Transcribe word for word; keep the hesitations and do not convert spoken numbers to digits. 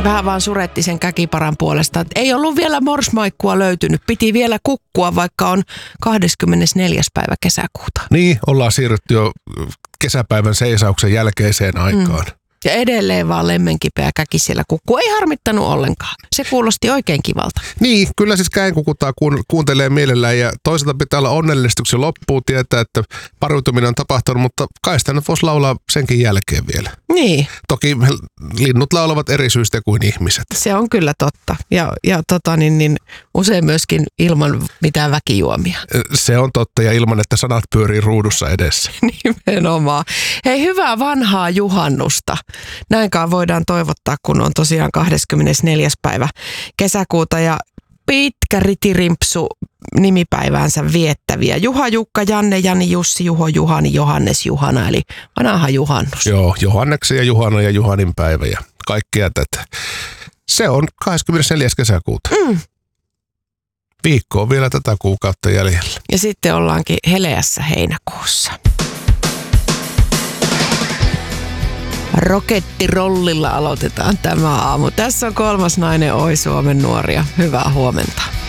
Vähän vaan suretti sen käkiparan puolesta. Ei ollut vielä morsmaikkua löytynyt. Piti vielä kukkua, vaikka on kahdeskymmenesneljäs päivä kesäkuuta. Niin, ollaan siirrytty jo kesäpäivän seisauksen jälkeiseen aikaan. Mm. Ja edelleen vaan lemmenkipeä käki siellä kukkuu. Ei harmittanut ollenkaan. Se kuulosti oikein kivalta. Niin, kyllä siis käenkukutaa kuuntelee mielellään ja toisaalta pitää olla onnellistuksen loppuun tietää, että pariutuminen on tapahtunut, mutta kai sitä nyt voisi laulaa senkin jälkeen vielä. Niin. Toki linnut laulavat eri syystä kuin ihmiset. Se on kyllä totta. Ja, ja tota, niin, niin, usein myöskin ilman mitään väkijuomia. Se on totta ja ilman, että sanat pyörii ruudussa edessä. Nimenomaan. Hei, hyvää vanhaa juhannusta. Näinkaan voidaan toivottaa, kun on tosiaan kahdeskymmenesneljäs päivä kesäkuuta ja pitkä ritirimpsu nimipäiväänsä viettäviä. Juha, Jukka, Janne, Jani, Jussi, Juho, Juhani, Johannes, Juhana, eli vanha juhannus. Joo, Johanneksen ja Juhana ja Juhanin päivä ja kaikkea tätä. Se on kahdeskymmenesneljäs kesäkuuta. Mm. Viikko on vielä tätä kuukautta jäljellä. Ja sitten ollaankin heleässä heinäkuussa. Rokettirollilla aloitetaan tämä aamu. Tässä on kolmas nainen Oi Suomen nuoria. Hyvää huomenta.